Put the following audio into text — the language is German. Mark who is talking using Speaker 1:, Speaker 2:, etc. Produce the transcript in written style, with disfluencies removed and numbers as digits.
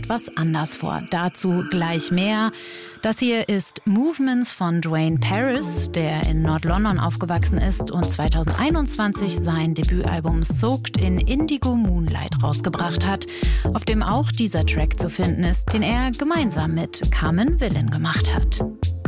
Speaker 1: etwas anders vor. Dazu gleich mehr. Das hier ist Movements von Dwayne Paris, der in Nord-London aufgewachsen ist und 2021 sein Debütalbum Soaked in Indigo Moonlight rausgebracht hat, auf dem auch dieser Track zu finden ist, den er gemeinsam mit Carmen Willen gemacht hat.